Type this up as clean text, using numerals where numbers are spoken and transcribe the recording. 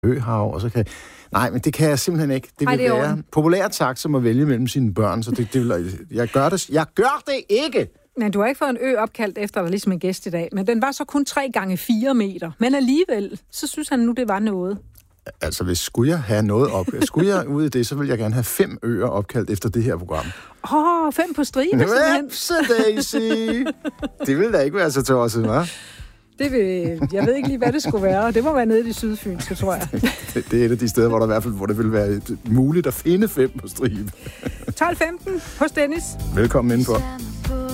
øhav, og så kan... Nej, men det kan jeg simpelthen ikke. Det vil være populært sagt, som at vælge mellem sine børn, så det vil, jeg gør det ikke! Men du har ikke fået en ø opkaldt efter dig, ligesom en gæst i dag. Men den var så kun 3x4 meter. Men alligevel, så synes han nu, det var noget. Altså, skulle jeg have noget op... Skulle jeg ud i det, så vil jeg gerne have 5 øer opkaldt efter det her program. 5 på stribe, simpelthen. Daisy! Det ville da ikke være så tosset, hva'? Jeg ved ikke lige, hvad det skulle være. Det må være nede i det sydfynske, tror jeg. Det er et af de steder, hvor der i hvert fald hvor det vil være muligt at finde 5 på stribe. 12:15 hos Dennis. Velkommen indenfor.